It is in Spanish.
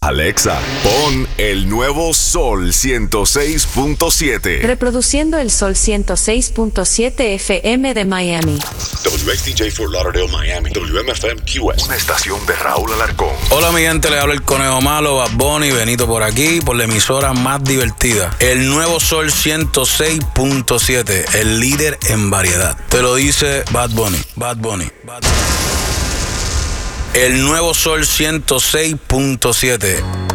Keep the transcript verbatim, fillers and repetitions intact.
Alexa, pon el nuevo Sol ciento seis punto siete. Reproduciendo el Sol ciento seis punto siete F M de Miami. W X D J Fort Lauderdale, Miami. W M F M Q S. Una estación de Raúl Alarcón. Hola mi gente, le habla el Conejo Malo, Bad Bunny, Benito por aquí, por la emisora más divertida. El nuevo Sol ciento seis punto siete, el líder en variedad. Te lo dice Bad Bunny, Bad Bunny, Bad Bunny. El nuevo Sol ciento seis punto siete.